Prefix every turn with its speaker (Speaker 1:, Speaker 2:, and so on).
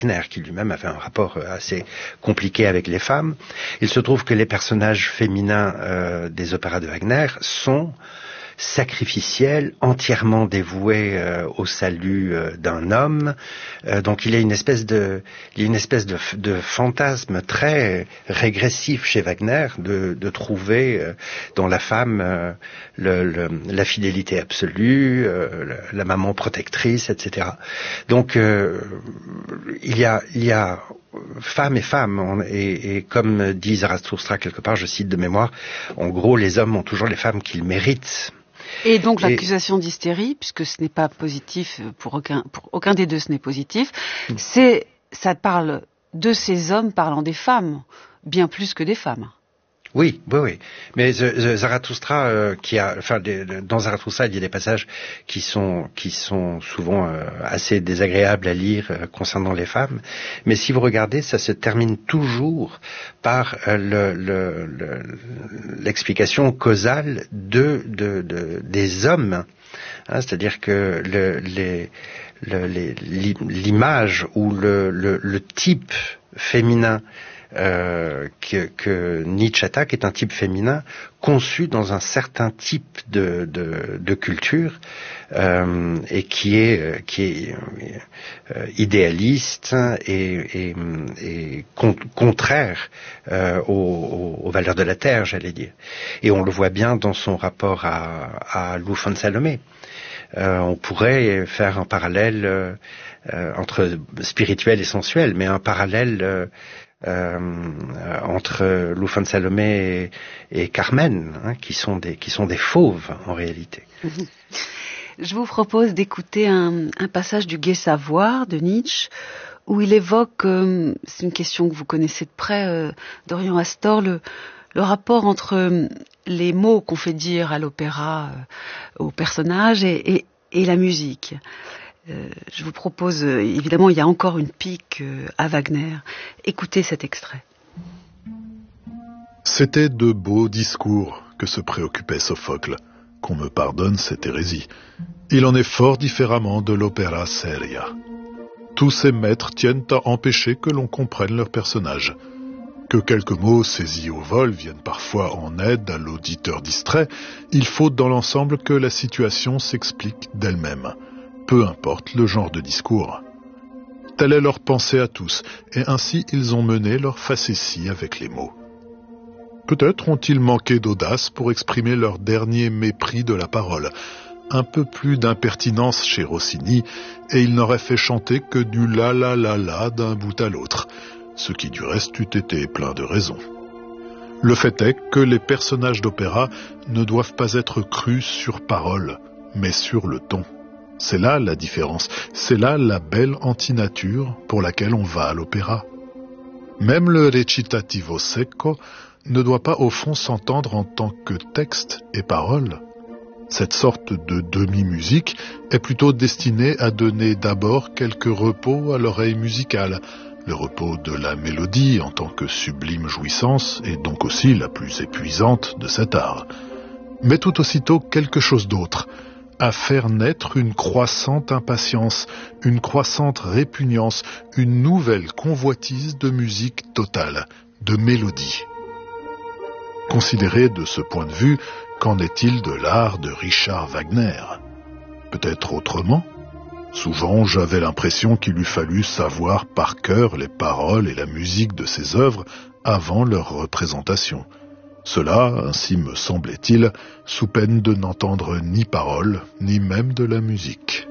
Speaker 1: Wagner, qui lui-même avait un rapport assez compliqué avec les femmes. Il se trouve que les personnages féminins des opéras de Wagner sont sacrificiels, entièrement dévoués au salut d'un homme. Donc il y a une espèce de fantasme très régressif chez Wagner de trouver dans la femme la fidélité absolue, la maman protectrice, etc. Donc il y a femmes et femmes, et comme dit Zarathustra quelque part, je cite de mémoire, en gros les hommes ont toujours les femmes qu'ils méritent.
Speaker 2: Et donc l'accusation d'hystérie, puisque ce n'est pas positif pour aucun des deux, ce n'est positif, ça parle de ces hommes parlant des femmes, bien plus que des femmes.
Speaker 1: Oui. Mais Zarathustra, dans Zarathustra, il y a des passages qui sont souvent assez désagréables à lire concernant les femmes. Mais si vous regardez, ça se termine toujours par l'explication causale des hommes. C'est-à-dire que l'image ou le type féminin que Nietzsche attaque est un type féminin conçu dans un certain type de culture et qui est idéaliste et contraire aux valeurs de la terre, j'allais dire. Et on le voit bien dans son rapport à Lou von Salomé. On pourrait faire un parallèle entre spirituel et sensuel, mais un parallèle entre Lou von Salomé et Carmen, qui sont des fauves en réalité.
Speaker 2: Je vous propose d'écouter un passage du Gai Savoir de Nietzsche, où il évoque, c'est une question que vous connaissez de près, Dorian Astor, le rapport entre les mots qu'on fait dire à l'opéra aux personnages et la musique. Je vous propose, évidemment, il y a encore une pique à Wagner. Écoutez cet extrait.
Speaker 3: C'était de beaux discours que se préoccupait Sophocle. Qu'on me pardonne cette hérésie. Il en est fort différemment de l'opéra seria. Tous ces maîtres tiennent à empêcher que l'on comprenne leurs personnages. Que quelques mots saisis au vol viennent parfois en aide à l'auditeur distrait, il faut dans l'ensemble que la situation s'explique d'elle-même. Peu importe le genre de discours. Telle est leur pensée à tous, et ainsi ils ont mené leur facétie avec les mots. Peut-être ont-ils manqué d'audace pour exprimer leur dernier mépris de la parole. Un peu plus d'impertinence chez Rossini, et il n'aurait fait chanter que du la la la la d'un bout à l'autre, ce qui du reste eût été plein de raisons. Le fait est que les personnages d'opéra ne doivent pas être crus sur parole, mais sur le ton. C'est là la différence, c'est là la belle antinature pour laquelle on va à l'opéra. Même le recitativo secco ne doit pas au fond s'entendre en tant que texte et parole. Cette sorte de demi-musique est plutôt destinée à donner d'abord quelques repos à l'oreille musicale, le repos de la mélodie en tant que sublime jouissance et donc aussi la plus épuisante de cet art. Mais tout aussitôt quelque chose d'autre, à faire naître une croissante impatience, une croissante répugnance, une nouvelle convoitise de musique totale, de mélodie. Considéré de ce point de vue, qu'en est-il de l'art de Richard Wagner? Peut-être autrement? Souvent, j'avais l'impression qu'il eût fallu savoir par cœur les paroles et la musique de ses œuvres avant leur représentation. Cela, ainsi me semblait-il, sous peine de n'entendre ni paroles, ni même de la musique.